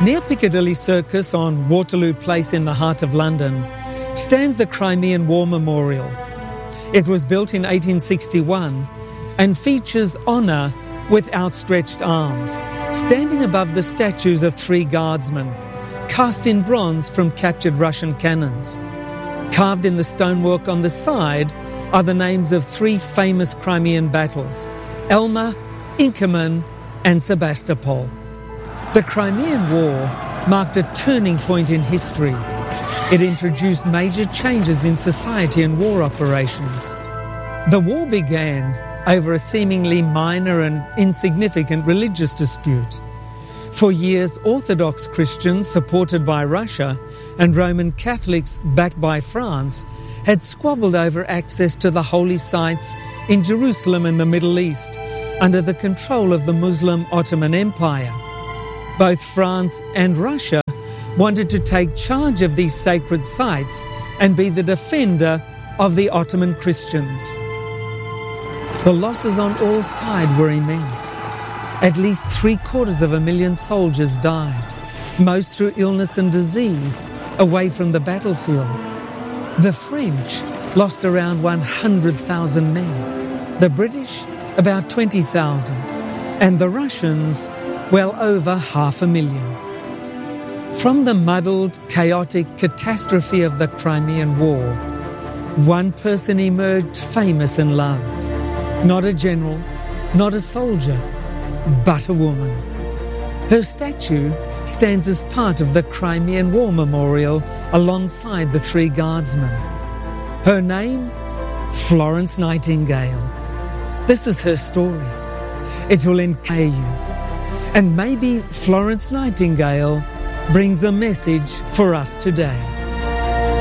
Near Piccadilly Circus on Waterloo Place in the heart of London stands the Crimean War Memorial. It was built in 1861 and features honour with outstretched arms, standing above the statues of 3 guardsmen, cast in bronze from captured Russian cannons. Carved in the stonework on the side are the names of 3 famous Crimean battles, Elma, Inkerman and Sebastopol. The Crimean War marked a turning point in history. It introduced major changes in society and war operations. The war began over a seemingly minor and insignificant religious dispute. For years, Orthodox Christians, supported by Russia, and Roman Catholics, backed by France, had squabbled over access to the holy sites in Jerusalem and the Middle East under the control of the Muslim Ottoman Empire. Both France and Russia wanted to take charge of these sacred sites and be the defender of the Ottoman Christians. The losses on all sides were immense. At least 750,000 soldiers died, most through illness and disease, away from the battlefield. The French lost around 100,000 men, the British about 20,000, and the Russians well over 500,000. From the muddled, chaotic catastrophe of the Crimean War, one person emerged famous and loved. Not a general, not a soldier, but a woman. Her statue stands as part of the Crimean War Memorial alongside the 3 guardsmen. Her name? Florence Nightingale. This is her story. It will inspire you. And maybe Florence Nightingale brings a message for us today.